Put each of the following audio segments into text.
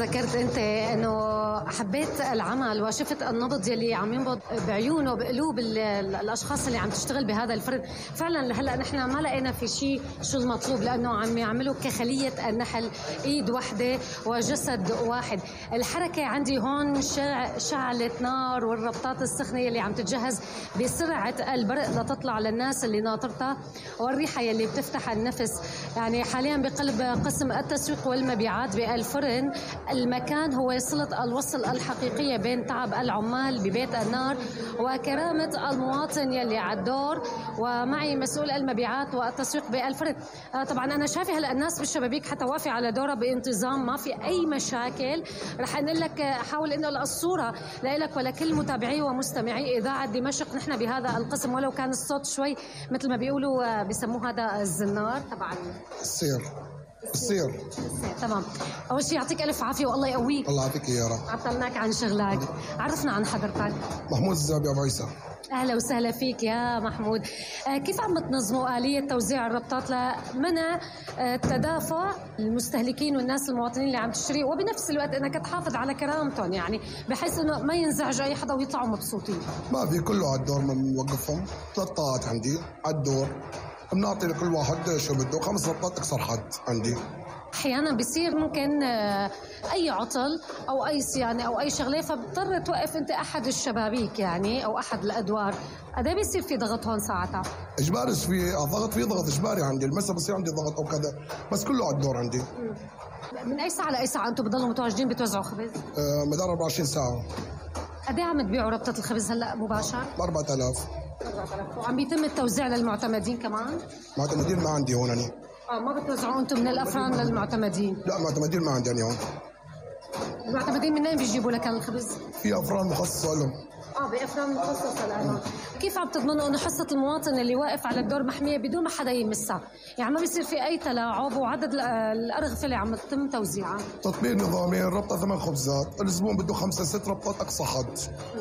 ذكرت انت انه حبيت العمل وشفت النبض يلي عم ينبض بعيونه وبقلوب الاشخاص اللي عم تشتغل بهذا الفرد. فعلا هلا نحن ما لقينا في شيء شو المطلوب، لانه عم يعملوا كخليه النحل، ايد واحده وجسد واحد. الحركه عندي هون شعلة نار، والربطات السخنه يلي عم تتجهز بسرعه البرق لتطلع للناس اللي ناطرتها، والريحه يلي بتفتح النفس. يعني حاليا بقلب قسم التسويق والمبيعات بالفرن. المكان هو صلة الوصل الحقيقية بين تعب العمال ببيت النار وكرامة المواطن يلي على الدور، ومعي مسؤول المبيعات والتسويق بالفرن. طبعا أنا شايفة هلا الناس بالشبابيك حتى وافي على دورها بانتظام، ما في أي مشاكل. رح أنقل لك، حاول إنه الصورة لك ولكل متابعي ومستمعي إذاعة دمشق. نحن بهذا القسم ولو كان الصوت شوي مثل ما بيقولوا بيسموه هذا الزنار طبعا السير. تمام. اول شيء يعطيك الف عافيه والله يقويك. الله يعطيك يا رب. عطلناك عن شغلك. عرفنا عن حضرتك. محمود الزابي ابو عيسى. اهلا وسهلا فيك يا محمود. كيف عم تنظموا آلية توزيع الربطات لمنع تدافع المستهلكين والناس المواطنين اللي عم تشتري، وبنفس الوقت انك تحافظ على كرامتهم، يعني بحيث انه ما ينزعج اي حدا ويطلعوا مبسوطين؟ ما في، كله على الدور بنوقفهم. 3 طاقات عندي على الدور، بنعطي لكل واحد شو بده. 5 ربطات اكثر حد عندي. احيانا بيصير ممكن اي عطل او اي صيانه او اي شغله، فبضطر توقف انت احد الشبابيك يعني او احد الادوار. قد ايه بيصير في ضغط هون ساعتها؟ اجباري في ضغط، اجباري عندي. المسا بصير عندي ضغط او كذا، بس كله على الدور عندي. من اي ساعه لاي ساعه انتم بتضلوا متواجدين بتوزعوا خبز؟ مدار 24 ساعه. قد ايه عم تبيعوا ربطه الخبز هلا مباشر؟ 4000. وعم بيتم التوزيع للمعتمدين كمان؟ معتمدين ما عندي هون أنا. ما بتوزعوا انتم من الافران للمعتمدين؟ لا، معتمدين ما عندي أنا هون. المعتمدين منين بيجيبوا لك الخبز؟ في افران مخصصه لهم. بأفران مخصصة لهم. كيف عم تضمنوا انه حصة المواطن اللي واقف على الدور محمية بدون ما حدا يمسها؟ يعني ما بيصير في اي تلاعب، وعدد الارغفة اللي عم تتم توزيعها؟ تطبيق نظامي، الربطة 8 خبزات، الزبون بده 5-6 ربطات اقصى حد.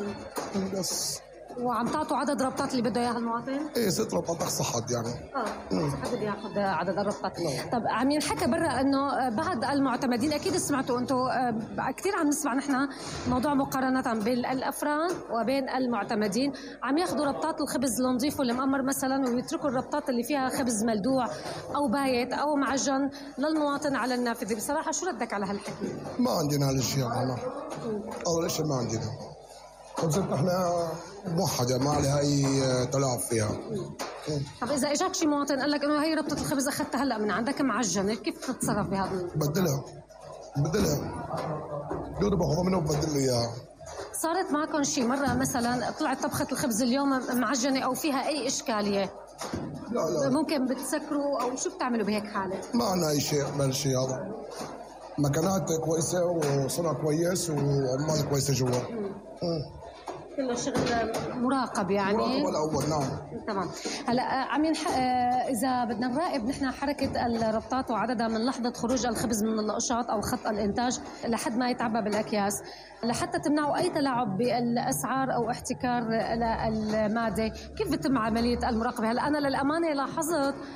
بس. وعم تعطوا عدد ربطات اللي بده اياها المواطن؟ ايه 6 ربطات اقصى حد يعني. اقصى حد بده ياخذ عدد الربطات. طب عم ينحكى برا انه بعض المعتمدين، اكيد سمعتوا انتم كثير عم نسمع نحن موضوع مقارنة بين الافران وبين المعتمدين، عم ياخذوا ربطات الخبز النظيف والمقمر مثلا ويتركوا الربطات اللي فيها خبز ملدوع او بايت او معجن للمواطن على النافذة. بصراحة شو ردك على هالحكي؟ ما عندنا هالشيء انا. اول شيء ما عندنا. خبزتنا احنا موحدة، ما عليها اي تلاعب فيها. طب اذا اجاك شي مواطن قال لك انه هي ربطة الخبز اخذتها هلا من عندك معجنة، كيف تتصرف بهذا؟ بدلها. دوري باخذها منه وبدل له اياها. صارت معكم شي مرة مثلا طلعت طبخة الخبز اليوم معجنة او فيها اي اشكالية؟ لا. ممكن بتسكروا او شو بتعملوا بهيك حالة؟ ما عندنا اي شيء من الشيء هذا. مكانات كويسة وصنع كويس وعمال كويسة جوا. كله شغل مراقب يعني. مراقب الأول. نعم. تمام. هلا عم اذا بدنا نراقب نحن حركه الربطات وعددها من لحظه خروج الخبز من القشاط او خط الانتاج لحد ما يتعبى بالاكياس، لحتى تمنعوا اي تلاعب بالاسعار او احتكار الماده، كيف بتم عمليه المراقبه؟ هلا انا للامانه لاحظت